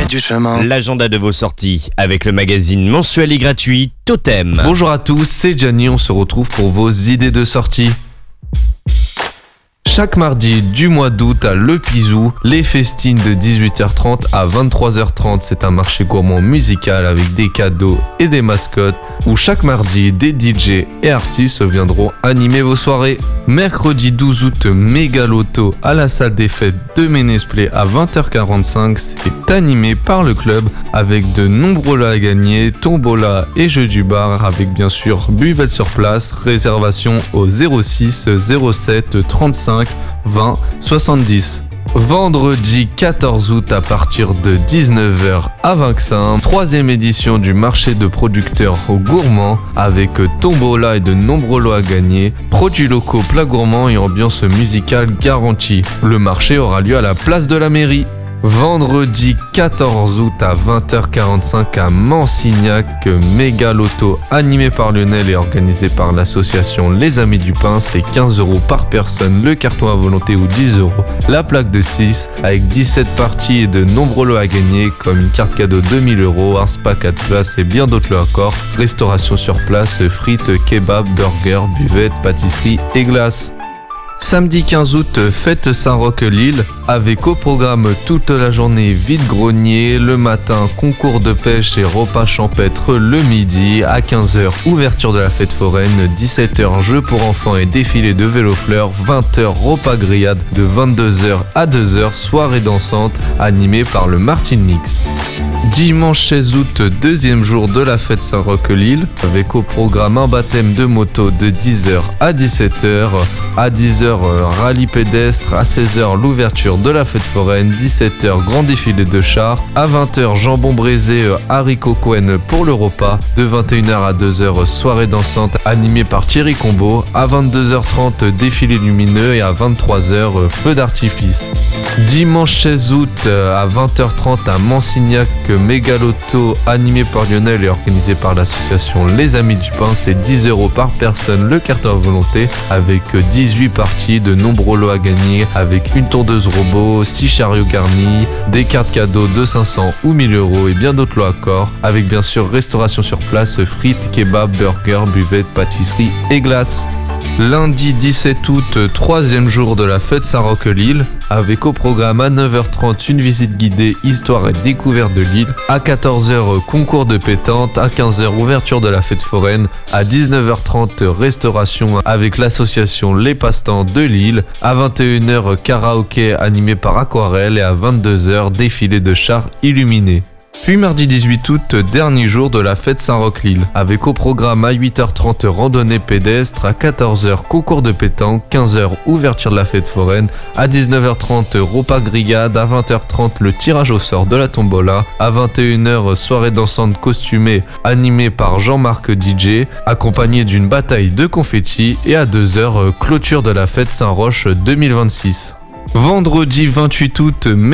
du chemin. L'agenda de vos sorties avec le magazine mensuel et gratuit Totem. Bonjour à tous, c'est Gianni, on se retrouve pour vos idées de sortie. Chaque mardi du mois d'août à Le Pizou, les festines de 18h30 à 23h30. C'est un marché gourmand musical avec des cadeaux et des mascottes où chaque mardi, des DJ et artistes viendront animer vos soirées. Mercredi 12 août, Mégaloto à la salle des fêtes de Ménesplé à 20h45. C'est animé par le club avec de nombreux lots à gagner, tombola et jeux du bar avec bien sûr buvette sur place. Réservation au 06 07 35 20 70. Vendredi 14 août à partir de 19h à Vinxin, 3e édition du marché de producteurs gourmands avec tombola et de nombreux lots à gagner, produits locaux, plats gourmands et ambiance musicale garantie. Le marché aura lieu à la place de la mairie. Vendredi 14 août à 20h45 à Mansignac, Mégaloto animé par Lionel et organisé par l'association Les Amis du Pain. C'est 15 € par personne, le carton à volonté ou 10 €. La plaque de 6 avec 17 parties et de nombreux lots à gagner comme une carte cadeau 2000 €, un spa 4 places et bien d'autres lots encore. Restauration sur place, frites, kebab, burgers, buvettes, pâtisserie et glaces. Samedi 15 août, fête Saint-Roch-Lille, avec au programme toute la journée vide-grenier, le matin concours de pêche et repas champêtre le midi, à 15h ouverture de la fête foraine, 17h jeux pour enfants et défilé de vélo-fleurs, 20h repas grillade de 22h à 2h, soirée dansante animée par le Martin Mix. Dimanche 16 août, deuxième jour de la fête Saint-Roch-Lille, avec au programme un baptême de moto de 10h à 17h. À 10h, rallye pédestre. À 16h, l'ouverture de la fête foraine. 17h, grand défilé de chars. À 20h, jambon braisé, haricots Cohen pour le repas. De 21h à 2h, soirée dansante animée par Thierry Combo. À 22h30, défilé lumineux. Et à 23h, feu d'artifice. Dimanche 16 août, à 20h30 à Mansignac, Mégaloto animé par Lionel et organisé par l'association Les Amis du Pain. C'est 10 € par personne, le carton à volonté avec 18 parties, de nombreux lots à gagner avec une tondeuse robot, 6 chariots garnis, des cartes cadeaux de 500 ou 1000 € et bien d'autres lots à corps avec bien sûr restauration sur place, frites, kebab, burgers, buvettes, pâtisserie et glaces. Lundi 17 août, 3e jour de la fête Saint-Roch-Lille, avec au programme à 9h30 une visite guidée histoire et découverte de l'île, à 14h concours de pétanque, à 15h ouverture de la fête foraine, à 19h30 restauration avec l'association Les Passe-Temps de Lille, à 21h karaoké animé par Aquarelle et à 22h défilé de chars illuminés. Puis mardi 18 août, dernier jour de la fête Saint-Roch-Lille, avec au programme à 8h30 randonnée pédestre, à 14h concours de pétanque, 15h ouverture de la fête foraine, à 19h30 repas grillade, à 20h30 le tirage au sort de la tombola, à 21h soirée dansante costumée animée par Jean-Marc DJ, accompagnée d'une bataille de confettis et à 2h clôture de la fête Saint-Roch 2026. Vendredi 28 août,